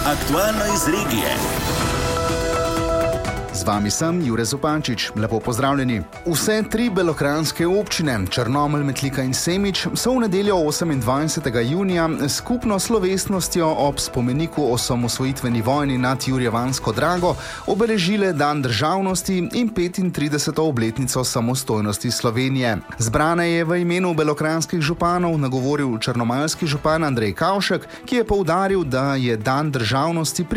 Aktualno iz regije. Z vami sem Jure Zupančič. Lepo pozdravljeni. Vse tri belokranjske občine, Črnomelj, Metlika in Semič, so v nedeljo 28. junija skupno slovesnostjo ob spomeniku osamosvojitveni vojni nad Jurjevansko Drago obeležile dan državnosti in 35. obletnico samostojnosti Slovenije. Zbrane je v imenu belokranjskih županov nagovoril črnomaljski župan Andrej Kavšek, ki je poudaril, da je dan državnosti